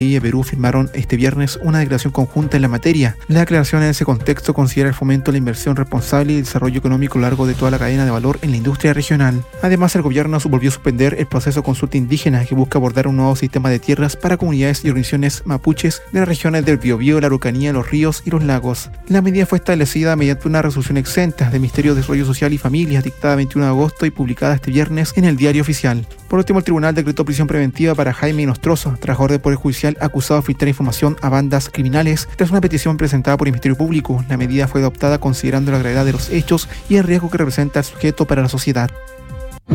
y Perú firmaron este viernes una declaración conjunta en la materia. La declaración en ese contexto considera el fomento de la inversión responsable y el desarrollo económico a lo largo de toda la cadena de valor en la industria regional. Además, el gobierno volvió a suspender el proceso de consulta indígena que busca abordar un nuevo sistema de tierras para comunidades y organizaciones mapuches de las regiones del Biobío, la Araucanía, los ríos y los lagos. La medida fue establecida mediante una resolución exenta del Ministerio de Desarrollo Social y Familias dictada 21 de agosto y publicada este viernes en el Diario Oficial. Por último, el tribunal decretó prisión preventiva para Jaime Nostroza, trabajador del Poder Judicial acusado de filtrar información a bandas criminales tras una petición presentada por el Ministerio Público. La medida fue adoptada considerando la gravedad de los hechos y el riesgo que representa el sujeto para la sociedad.